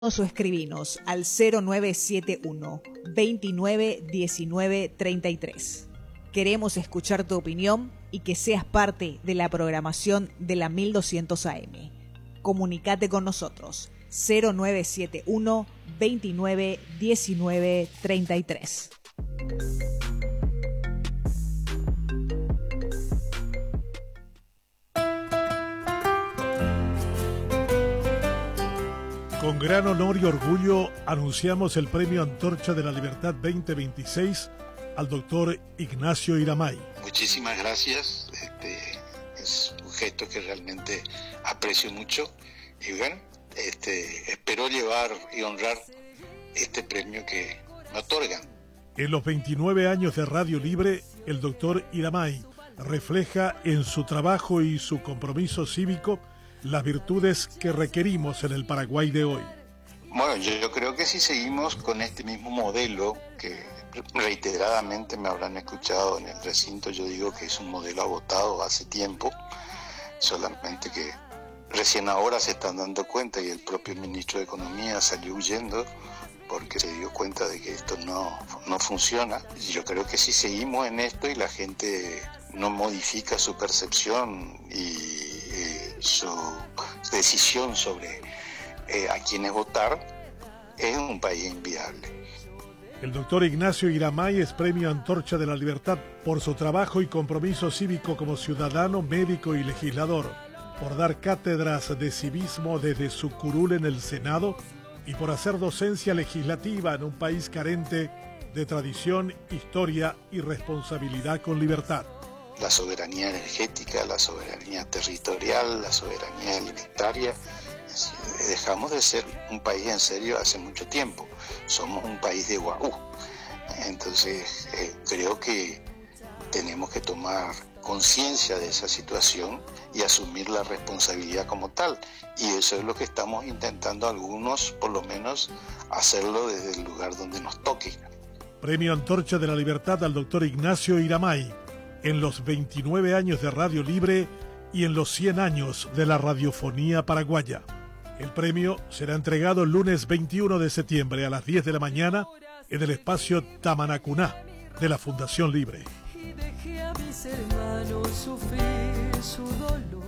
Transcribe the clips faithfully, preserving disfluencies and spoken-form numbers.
O escribinos al cero nueve siete uno, veintinueve diecinueve treinta y tres. Queremos escuchar tu opinión y que seas parte de la programación de la mil doscientos A M. Comunicate con nosotros cero nueve siete uno, veintinueve diecinueve treinta y tres. Con gran honor y orgullo anunciamos el Premio Antorcha de la Libertad veinte veintiséis al doctor Ignacio Iramay. Muchísimas gracias, este, es un gesto que realmente aprecio mucho y bueno, este, espero llevar y honrar este premio que me otorgan. En los veintinueve años de Radio Libre, el doctor Iramay refleja en su trabajo y su compromiso cívico las virtudes que requerimos en el Paraguay de hoy. Bueno, yo, yo creo que si seguimos con este mismo modelo, que reiteradamente me habrán escuchado en el recinto, yo digo que es un modelo agotado hace tiempo, solamente que recién ahora se están dando cuenta y el propio ministro de Economía salió huyendo porque se dio cuenta de que esto no, no funciona. Yo creo que si seguimos en esto y la gente no modifica su percepción y eh, su decisión sobre eh, a quiénes votar, es un país inviable. El doctor Ignacio Iramay es Premio Antorcha de la Libertad por su trabajo y compromiso cívico como ciudadano, médico y legislador, por dar cátedras de civismo desde su curul en el Senado y por hacer docencia legislativa en un país carente de tradición, historia y responsabilidad con libertad. La soberanía energética, la soberanía territorial, la soberanía alimentaria. Dejamos de ser un país en serio hace mucho tiempo. Somos un país de guarú. Entonces, eh, creo que tenemos que tomar conciencia de esa situación y asumir la responsabilidad como tal. Y eso es lo que estamos intentando algunos, por lo menos, hacerlo desde el lugar donde nos toque. Premio Antorcha de la Libertad al doctor Ignacio Iramay, en los veintinueve años de Radio Libre y en los cien años de la radiofonía paraguaya. El premio será entregado el lunes veintiuno de septiembre a las diez de la mañana en el espacio Tamanacuná de la Fundación Libre. Y dejé a mis hermanos sufrir su dolor.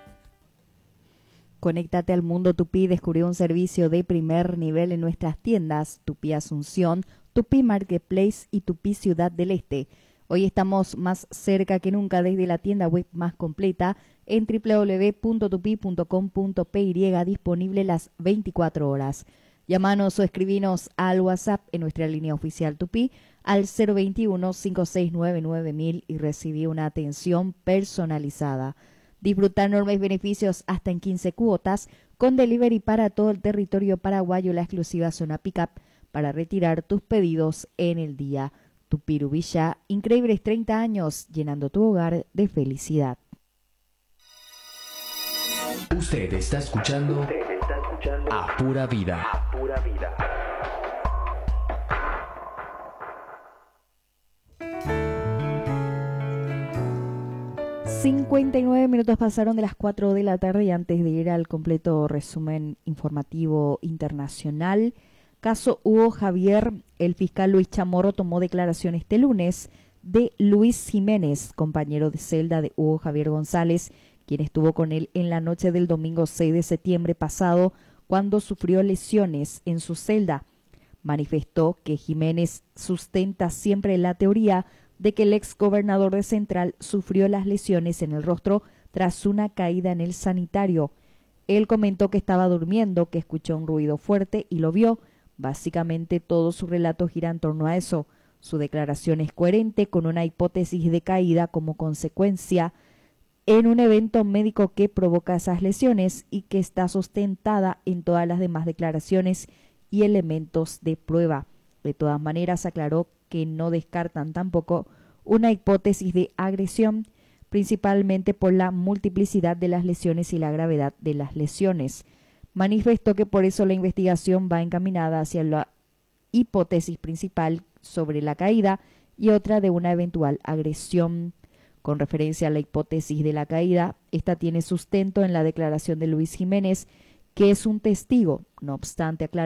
Conéctate al Mundo Tupí y descubre un servicio de primer nivel en nuestras tiendas Tupí Asunción, Tupí Marketplace y Tupí Ciudad del Este. Hoy estamos más cerca que nunca desde la tienda web más completa en doble u doble u doble u punto tupi punto com punto pe y, disponible las veinticuatro horas. Llámanos o escribinos al WhatsApp en nuestra línea oficial Tupí al cero veintiuno, cinco seis nueve nueve mil y recibí una atención personalizada. Disfruta enormes beneficios hasta en quince cuotas con delivery para todo el territorio paraguayo, la exclusiva zona Pickup para retirar tus pedidos en el día. Tupirubilla, increíbles treinta años llenando tu hogar de felicidad. Usted está escuchando, Usted está escuchando A Pura Vida. A Pura Vida. cincuenta y nueve minutos pasaron de las cuatro de la tarde y antes de ir al completo resumen informativo internacional, caso Hugo Javier, el fiscal Luis Chamorro tomó declaración este lunes de Luis Jiménez, compañero de celda de Hugo Javier González, quien estuvo con él en la noche del domingo seis de septiembre pasado cuando sufrió lesiones en su celda. Manifestó que Jiménez sustenta siempre la teoría de que el ex gobernador de Central sufrió las lesiones en el rostro tras una caída en el sanitario. Él comentó que estaba durmiendo, que escuchó un ruido fuerte y lo vio. Básicamente todo su relato gira en torno a eso. Su declaración es coherente con una hipótesis de caída como consecuencia en un evento médico que provoca esas lesiones y que está sustentada en todas las demás declaraciones y elementos de prueba. De todas maneras, aclaró que no descartan tampoco una hipótesis de agresión, principalmente por la multiplicidad de las lesiones y la gravedad de las lesiones. Manifestó que por eso la investigación va encaminada hacia la hipótesis principal sobre la caída y otra de una eventual agresión. Con referencia a la hipótesis de la caída, esta tiene sustento en la declaración de Luis Jiménez, que es un testigo. No obstante, aclara